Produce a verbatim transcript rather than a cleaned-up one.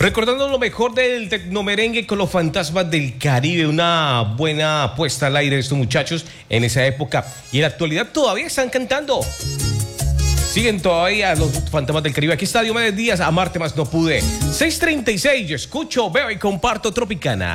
Recordando lo mejor del tecnomerengue con los Fantasmas del Caribe, una buena puesta al aire de estos muchachos en esa época y en la actualidad todavía están cantando. Siguen todavía los Fantasmas del Caribe. Aquí está Diomedes Díaz, Amarte Más No Pude. seis treinta y seis, yo escucho, veo y comparto Tropicana.